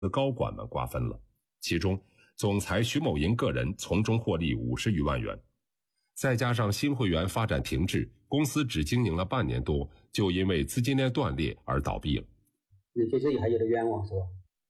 高管们瓜分了，其中总裁徐某银个人从中获利50余万元，再加上新会员发展停滞，公司只经营了半年多，就因为资金链断裂而倒闭了。 你对这里还有点冤枉是吧？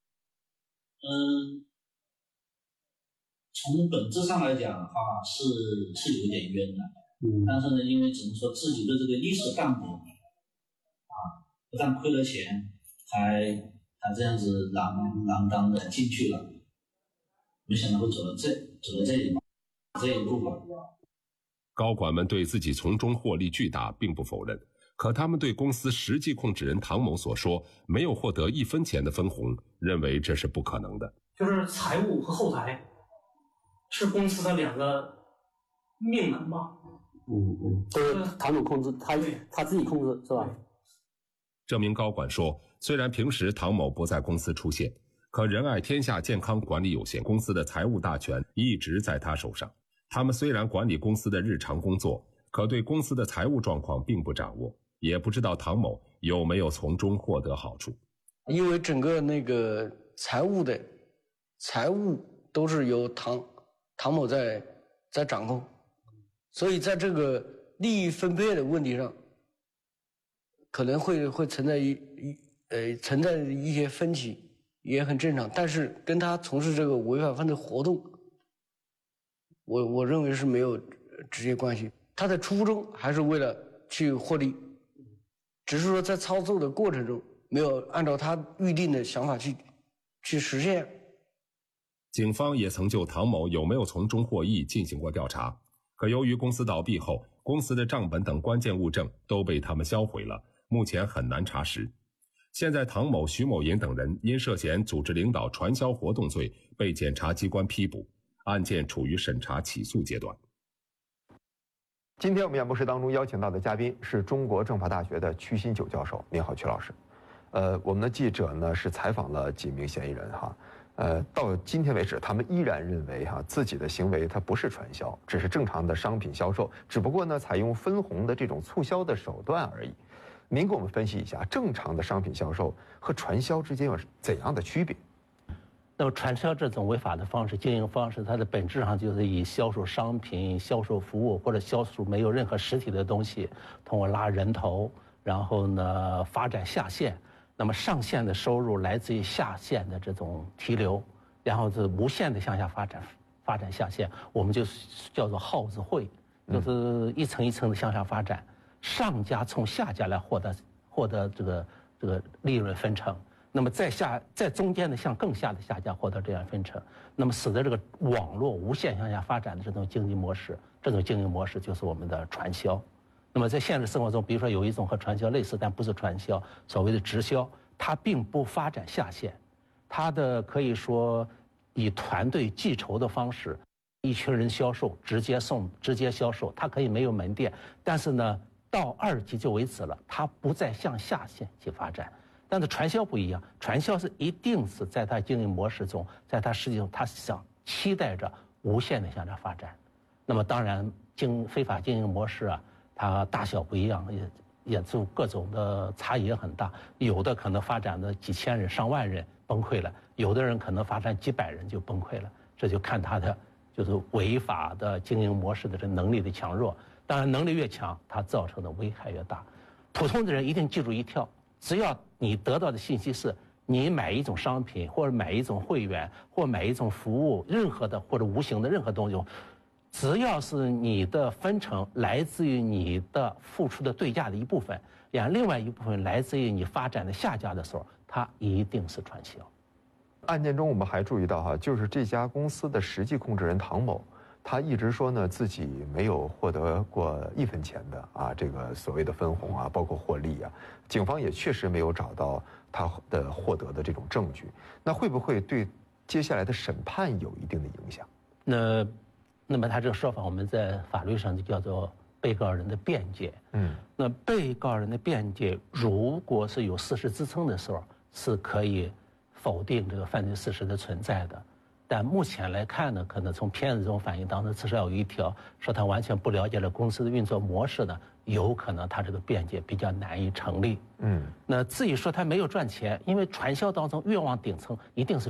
从本质上来讲的话是有点冤的，但是呢，因为只能说自己的这个意识淡薄不但亏了钱，还这样子锒铛的进去了，没想到会走到这一步吧。 高管们对自己从中获利巨大并不否认，可他们对公司实际控制人唐某所说没有获得1分钱的分红，认为这是不可能的。 就是财务和后台是公司的2个命门吧。 都是唐某控制，他自己控制是吧？ 这名高管说，虽然平时唐某不在公司出现，可仁爱天下健康管理有限公司的财务大权一直在他手上。他们虽然管理公司的日常工作，可对公司的财务状况并不掌握，也不知道唐某有没有从中获得好处。 因为整个那个财务都是由唐某在掌控，所以在这个利益分配的问题上，可能会存在一些分歧，也很正常。但是跟他从事这个违法犯罪活动，我认为是没有直接关系。他的初衷还是为了去获利，只是说在操作的过程中没有按照他预定的想法去实现。 警方也曾就唐某有没有从中获益进行过调查，可由于公司倒闭后，公司的账本等关键物证都被他们销毁了，目前很难查实。现在唐某、徐某银等人因涉嫌组织领导传销活动罪被检察机关批捕，案件处于审查起诉阶段。 今天我们演播室当中邀请到的嘉宾是中国政法大学的曲新九教授。您好，曲老师。我们的记者呢是采访了几名嫌疑人哈，到今天为止，他们依然认为自己的行为它不是传销，只是正常的商品销售，只不过呢采用分红的这种促销的手段而已。您给我们分析一下，正常的商品销售和传销之间有怎样的区别？ 那么传销这种违法的方式、经营方式，它的本质上就是以销售商品、销售服务或者销售没有任何实体的东西，通过拉人头，然后呢发展下线。那么上线的收入来自于下线的这种提流，然后是无限的向下发展下线，我们就叫做耗子会，就是一层一层的向下发展，上家从下家来获得这个利润分成。那么在中间的向更下的下家获得这样分成，那么使得这个网络无限向下发展的这种经济模式，就是我们的传销。那么在现实生活中，比如说有一种和传销类似但不是传销，所谓的直销，它并不发展下线，它的可以说以团队计酬的方式，一群人销售，直接销售，它可以没有门店，但是呢到2级就为止了，它不再向下线去发展。但是传销不一样，传销是一定是在它经营模式中，在它实际中它想期待着无限的向上发展。那么当然非法经营模式啊，它大小不一样，也就各种的差异也很大，有的可能发展的几千人、上万人崩溃了，有的人可能发展几百人就崩溃了，这就看他的就是违法的经营模式的这能力的强弱。当然能力越强，它造成的危害越大。普通的人一定记住一条，只要你得到的信息是你买一种商品或者买一种会员或买一种服务，任何的或者无形的任何东西，只要是你的分成来自于你的付出的对价的一部分，然后另外一部分来自于你发展的下家的时候，它一定是传销。 案件中我们还注意到就是这家公司的实际控制人唐某，他一直说呢自己没有获得过1分钱的这个所谓的分红包括获利警方也确实没有找到他的获得的这种证据。那会不会对接下来的审判有一定的影响？ 那么他这个说法，我们在法律上就叫做被告人的辩解。那被告人的辩解，如果是有事实支撑的时候，是可以否定这个犯罪事实的存在的。 但目前来看呢，可能从片子中反映当中，至少有一条说他完全不了解了公司的运作模式呢，有可能他这个辩解比较难以成立。那至于说他没有赚钱，因为传销当中越往顶层一定是